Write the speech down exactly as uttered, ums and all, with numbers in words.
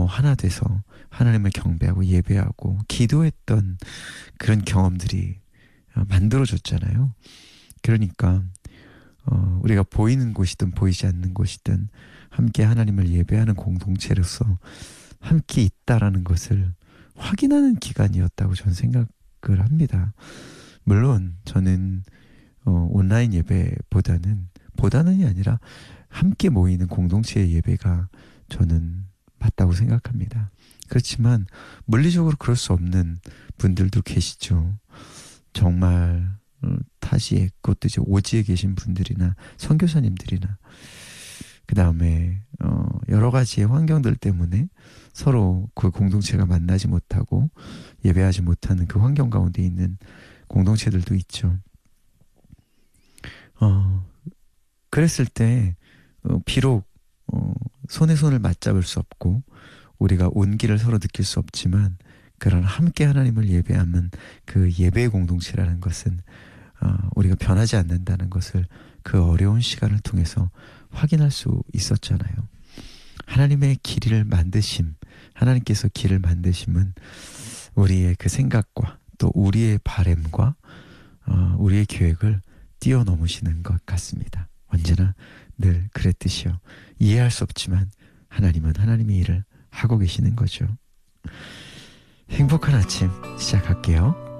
어, 하나 돼서 하나님을 경배하고 예배하고 기도했던 그런 경험들이 어, 만들어졌잖아요. 그러니까 어, 우리가 보이는 곳이든 보이지 않는 곳이든 함께 하나님을 예배하는 공동체로서 함께 있다라는 것을 확인하는 기간이었다고 저는 생각을 합니다. 물론 저는 어, 온라인 예배보다는 보다는이 아니라 함께 모이는 공동체의 예배가 저는 맞다고 생각합니다. 그렇지만 물리적으로 그럴 수 없는 분들도 계시죠. 정말 어, 타지에 그것도 이제 오지에 계신 분들이나 선교사님들이나 그 다음에 어, 여러 가지의 환경들 때문에 서로 그 공동체가 만나지 못하고 예배하지 못하는 그 환경 가운데 있는 공동체들도 있죠. 어, 그랬을 때 어, 비록 어, 손에 손을 맞잡을 수 없고 우리가 온기를 서로 느낄 수 없지만 그런 함께 하나님을 예배하면 그 예배의 공동체라는 것은 어, 우리가 변하지 않는다는 것을 그 어려운 시간을 통해서 확인할 수 있었잖아요. 하나님의 길을 만드심, 하나님께서 길을 만드심은 우리의 그 생각과 또 우리의 바램과 어, 우리의 계획을 뛰어넘으시는 것 같습니다. 언제나 늘 그랬듯이요. 이해할 수 없지만 하나님은 하나님의 일을 하고 계시는 거죠. 행복한 아침 시작할게요.